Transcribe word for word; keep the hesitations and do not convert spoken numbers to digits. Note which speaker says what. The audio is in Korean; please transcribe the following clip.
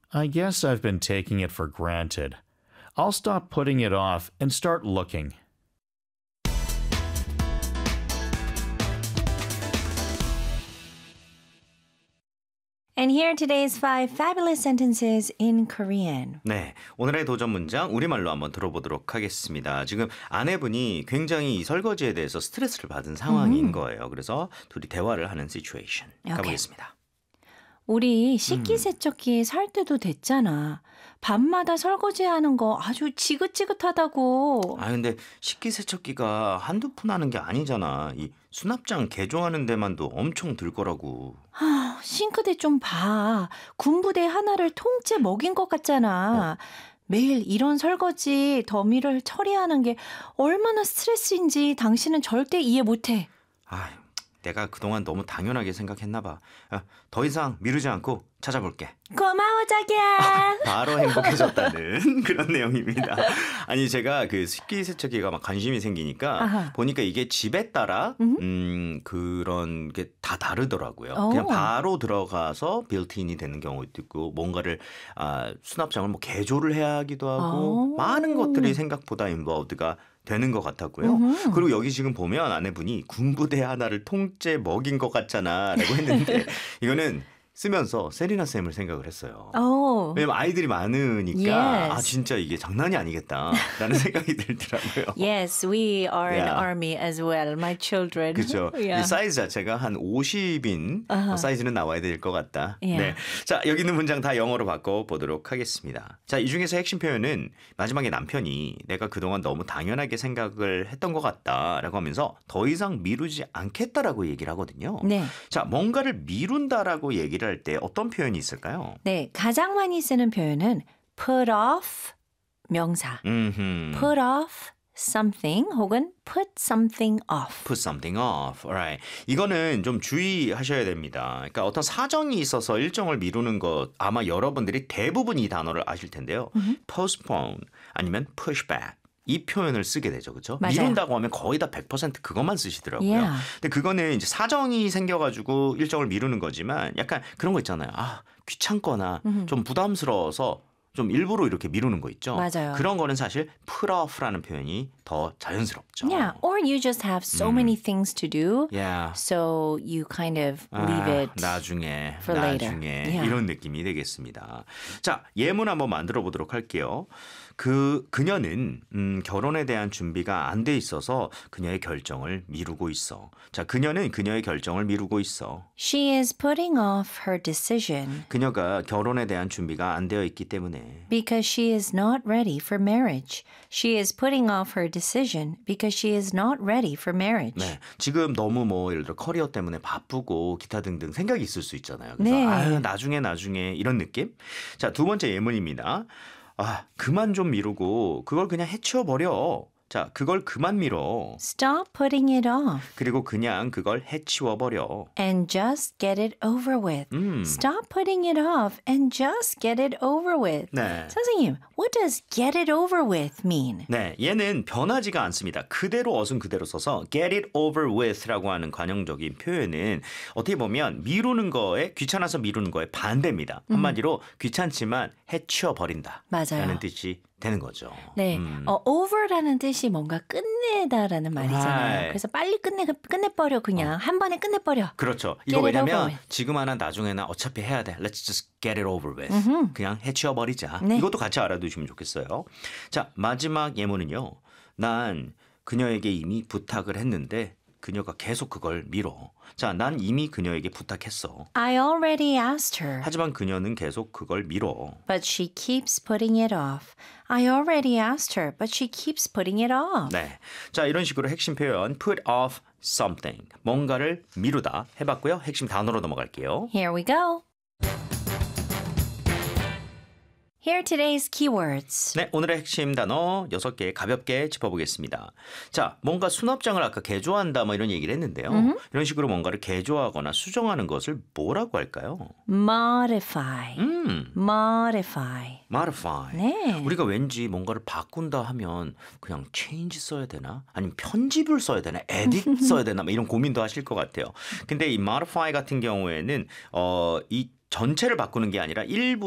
Speaker 1: I guess I've been taking it for granted. I'll stop putting it off and start looking.
Speaker 2: And here are today's five fabulous sentences in Korean.
Speaker 3: 네, 오늘의 도전 문장 우리말로 한번 들어보도록 하겠습니다. 지금 아내분이 굉장히 이 설거지에 대해서 스트레스를 받은 상황인
Speaker 2: 음.
Speaker 3: 거예요. 그래서 둘이 대화를 하는 시츄에이션 가보겠습니다.
Speaker 2: 우리 식기세척기 살 때도 됐잖아. 밤마다 설거지하는 거 아주 지긋지긋하다고.
Speaker 3: 아 근데 식기세척기가 한두 푼 하는 게 아니잖아. 이 수납장 개조하는 데만도 엄청 들 거라고.
Speaker 2: 아, 싱크대 좀 봐. 군부대 하나를 통째 먹인 것 같잖아.
Speaker 3: 어?
Speaker 2: 매일 이런 설거지, 더미를 처리하는 게 얼마나 스트레스인지 당신은 절대 이해 못해.
Speaker 3: 아, 내가 그동안 너무 당연하게 생각했나 봐. 아, 더 이상 미루지 않고 찾아볼게.
Speaker 2: 고마워 자기야.
Speaker 3: 바로 행복해졌다는 그런 내용입니다. 아니 제가 그 식기세척기가 막 관심이 생기니까
Speaker 2: 아하.
Speaker 3: 보니까 이게 집에 따라 음 그런 게 다 다르더라고요. 그냥
Speaker 2: 오.
Speaker 3: 바로 들어가서 빌트인이 되는 경우도 있고 뭔가를 아, 수납장을 뭐 개조를 해야 하기도 하고
Speaker 2: 오.
Speaker 3: 많은 것들이 생각보다 인볼드가 되는 것 같았고요.
Speaker 2: 음흠.
Speaker 3: 그리고 여기 지금 보면 아내분이 군부대 하나를 통째 먹인 것 같잖아 라고 했는데 이거는 쓰면서 세리나 쌤을 생각을 했어요.
Speaker 2: 오.
Speaker 3: 왜냐면 아이들이 많으니까
Speaker 2: Yes.
Speaker 3: 아 진짜 이게 장난이 아니겠다라는 생각이 들더라고요.
Speaker 2: Yes, we are an
Speaker 3: Yeah.
Speaker 2: army as well, my children.
Speaker 3: 그렇죠.
Speaker 2: Yeah.
Speaker 3: 이 사이즈 자체가 한 오십인
Speaker 2: 아하.
Speaker 3: 사이즈는 나와야 될 것 같다.
Speaker 2: Yeah.
Speaker 3: 네. 자 여기 있는 문장 다 영어로 바꿔보도록 하겠습니다. 자 이 중에서 핵심 표현은 마지막에 남편이 내가 그동안 너무 당연하게 생각을 했던 것 같다라고 하면서 더 이상 미루지 않겠다라고 얘기를 하거든요.
Speaker 2: 네.
Speaker 3: 자 뭔가를 미룬다라고 얘기를 할 때 어떤 표현이 있을까요?
Speaker 2: 네, 가장 많이 쓰는 표현은 put off 명사.
Speaker 3: 음흠.
Speaker 2: put off something 혹은 put something off.
Speaker 3: Put something off. Alright. 이거는 좀 주의하셔야 됩니다. 그러니까 어떤 사정이 있어서 일정을 미루는 것 아마 여러분들이 대부분 이 단어를 아실 텐데요. postpone 아니면 push back. 이 표현을 쓰게 되죠. 그렇죠?
Speaker 2: 맞아요.
Speaker 3: 미룬다고 하면 거의 다 백 퍼센트 그것만 쓰시더라고요.
Speaker 2: Yeah.
Speaker 3: 근데 그거는 이제 사정이 생겨가지고 일정을 미루는 거지만 약간 그런 거 있잖아요. 아, 귀찮거나 좀 부담스러워서 좀 일부러 이렇게 미루는 거 있죠.
Speaker 2: 맞아요.
Speaker 3: 그런 거는 사실 put off라는 표현이 더 자연스럽죠.
Speaker 2: Yeah, or you just have so many things to do.
Speaker 3: Yeah.
Speaker 2: So you kind of leave
Speaker 3: 아,
Speaker 2: it.
Speaker 3: 나중에
Speaker 2: for later.
Speaker 3: 나중에
Speaker 2: Yeah.
Speaker 3: 이런 느낌이 되겠습니다. 자 예문 한번 만들어 보도록 할게요. 그 그녀는 음, 결혼에 대한 준비가 안 돼 있어서 그녀의 결정을 미루고 있어. 자 그녀는 그녀의 결정을 미루고 있어.
Speaker 2: She is putting off her decision
Speaker 3: 그녀가 결혼에 대한 준비가 안 되어 있기 때문에.
Speaker 2: because she is not ready for marriage. She is putting off her decision because she is not ready for marriage.
Speaker 3: 네, 지금 너무 뭐 예를 들어 커리어 때문에 바쁘고 기타 등등 생각이 있을 수 있잖아요. 그래서
Speaker 2: 네.
Speaker 3: 아유 나중에 나중에 이런 느낌. 자 두 번째 예문입니다. 아 그만 좀 미루고 그걸 그냥 해치워 버려. 자 그걸 그만 미뤄.
Speaker 2: Stop putting it off
Speaker 3: 그리고 그냥 그걸 해치워 버려.
Speaker 2: and just get it over with.
Speaker 3: 음.
Speaker 2: Stop putting it off and just get it over with.
Speaker 3: 네.
Speaker 2: 선생님, what does get it over with mean?
Speaker 3: 네, 얘는 변하지가 않습니다. 그대로 어순 그대로 써서 get it over with라고 하는 관용적인 표현은 어떻게 보면 미루는 거에 귀찮아서 미루는 거에 반대입니다. 한마디로 귀찮지만 해치워 버린다.
Speaker 2: 맞아요.
Speaker 3: 라는 뜻이 되는 거죠.
Speaker 2: 네,
Speaker 3: 음.
Speaker 2: 어, over라는 뜻이 뭔가 끝내다라는 말이잖아요.
Speaker 3: Right.
Speaker 2: 그래서 빨리 끝내 끝내버려 그냥 한 번에 끝내버려.
Speaker 3: 그렇죠.
Speaker 2: Get
Speaker 3: 이거
Speaker 2: it over
Speaker 3: 왜냐면
Speaker 2: with.
Speaker 3: 지금 하나 나중에나 어차피 해야 돼. Let's just get it over with. 그냥 해치워 버리자.
Speaker 2: 네.
Speaker 3: 이것도 같이 알아두시면 좋겠어요. 자, 마지막 예문은요. 난 그녀에게 이미 부탁을 했는데 그녀가 계속 그걸 미뤄. 자, 난 이미 그녀에게 부탁했어.
Speaker 2: I already asked her,
Speaker 3: 하지만 그녀는 계속 그걸 미뤄.
Speaker 2: but she keeps putting it off. I already asked her, but she keeps putting it off.
Speaker 3: 네. 자, 이런 식으로 핵심 표현 put off something. 뭔가를 미루다 해봤고요. 핵심 단어로 넘어갈게요.
Speaker 2: Here we go. Here are today's keywords.
Speaker 3: 네, 오늘의 핵심 단어 여섯 개 가볍게 짚어보겠습니다. 자, 뭔가 수납장을 아까 개조한다 뭐 이런 얘기를 했는데요. 이런 식으로 뭔가를 개조하거나 수정하는 것을 뭐라고 할까요?
Speaker 2: Modify.
Speaker 3: 음,
Speaker 2: Modify.
Speaker 3: modify.
Speaker 2: 네.
Speaker 3: 우리가 왠지 뭔가를 바꾼다 하면 그냥 change 써야 되나? 아니면 편집을 써야 되나? edit 써야 되나? 뭐 이런 고민도 하실 것 같아요. 근데 이 modify 같은 경우에는 어, 이 전체를 바꾸는 게 아니라 일부